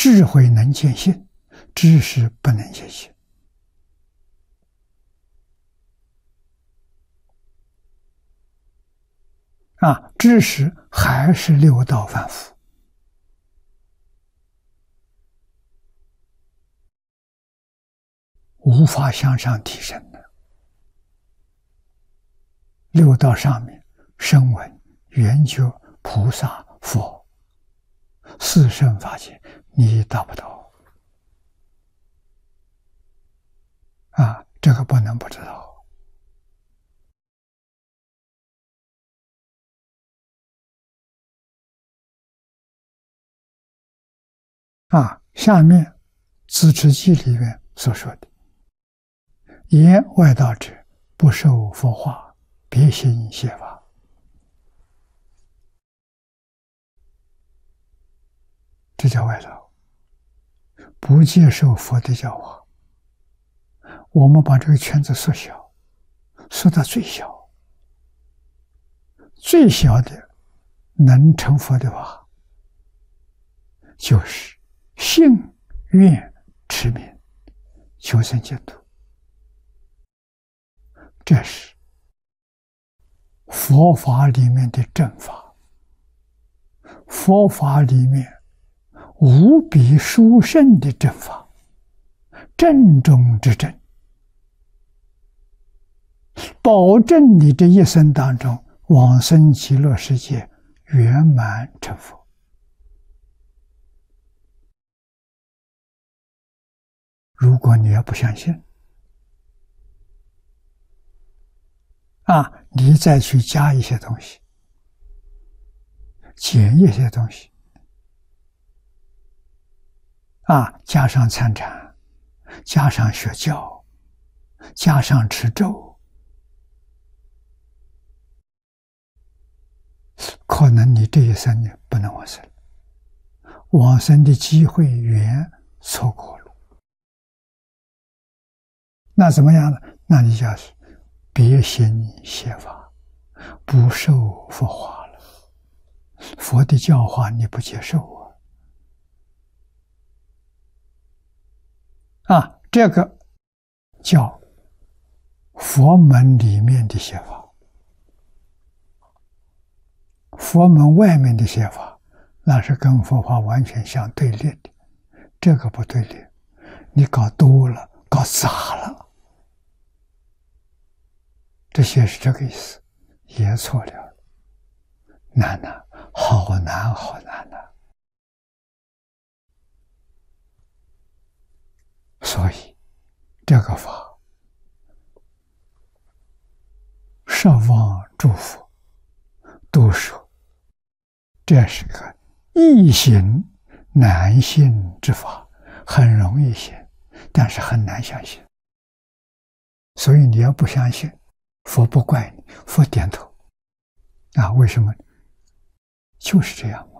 智慧能见性，知识不能见性。知识还是六道凡夫，无法向上提升的。六道上面，声闻、缘觉、菩萨、佛，四圣法界，你达不到。这个不能不知道。下面资持记里面所说的，言外道者，不受佛化，别行邪法。这叫外道，不接受佛的教化。我们把这个圈子缩小，缩到最小，最小的能成佛的话，就是信愿持名，求生净土。这是佛法里面的正法，佛法里面无比殊胜的正法，正中之正，保证你这一生当中往生极乐世界圆满成佛。如果你要不相信，你再去加一些东西，减一些东西，加上参禅，加上学教，加上持咒，可能你这一生呢不能往生，往生的机会缘错过了。那怎么样呢？那你就是别行邪法，不受佛化了。佛的教化你不接受这个叫佛门里面的邪法。佛门外面的邪法，那是跟佛法完全相对立的。这个不对立，你搞多了，搞杂了，这些是这个意思，也错了。难呐，好难好难呐！所以这个法十方诸佛都说，这是个易行难信之法，很容易信，但是很难相信。所以你要不相信，佛不怪你，佛点头。为什么？就是这样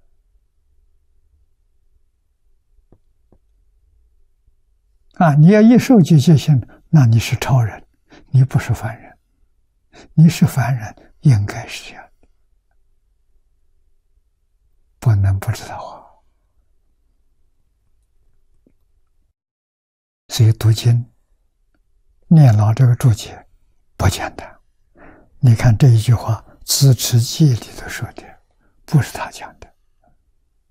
嘛。你要一受具戒心，那你是超人，你不是凡人。你是凡人，应该是这样的，不能不知道所以读经念老这个注解不简单。你看这一句话，《资持记》里头说的，不是他讲的。